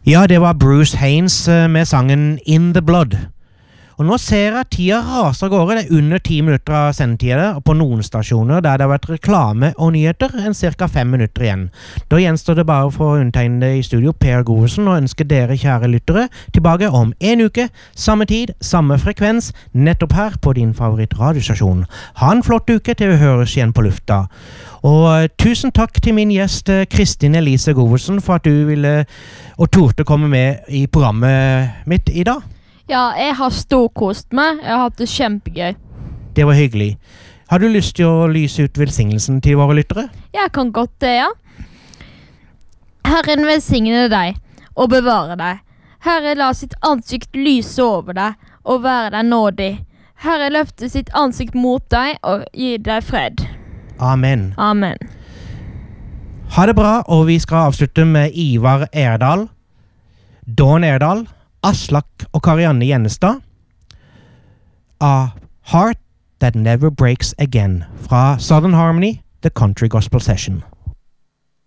Ja, det var Bruce Haynes med sangen In the Blood. Og nå ser jeg at tida raser av gårde. Det er under 10 minutter av sendetida, og på noen stasjoner der det har vært reklame og nyheter, en cirka 5 minutter igjen. Da gjenstår det bare for undertegnede i studio, Per Govesen, og ønsker dere kjære lyttere tilbake om en uke, samme tid, samme frekvens, nettopp her på din favorittradiostasjon. Ha en flott uke til vi høres igjen på lufta. Og tusen takk til min gjest Kristin Elise Govesen for at du ville og torde komme med i programmet mitt i dag. Ja, jeg har storkost meg. Jeg har hatt det kjempegøy. Det var hyggelig. Har du lyst til å lyse ut velsignelsen til våre lyttere? Jeg kan godt det, ja. Herren velsigne deg og bevare deg. Herre la sitt ansikt lyse over deg og være deg nådig. Herre løfte sitt ansikt mot deg og gi deg fred. Amen. Amen. Ha det bra, og vi skal avslutte med Ivar Erdal, Dawn Erdal, Aslak og Karianne Gjennestad. A Heart That Never Breaks Again fra Southern Harmony, The Country Gospel Session.